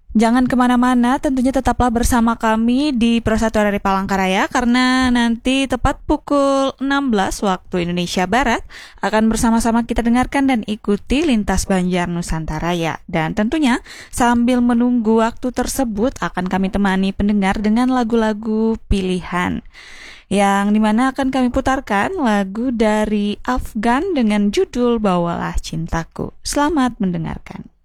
Jangan kemana-mana, tentunya tetaplah bersama kami di Persatuan dari Palangkaraya karena nanti tepat pukul 16 waktu Indonesia Barat akan bersama-sama kita dengarkan dan ikuti Lintas Banjar Nusantara ya. Dan tentunya sambil menunggu waktu tersebut akan kami temani pendengar dengan lagu-lagu pilihan. Yang dimana akan kami putarkan lagu dari Afgan dengan judul Bawalah Cintaku. Selamat mendengarkan.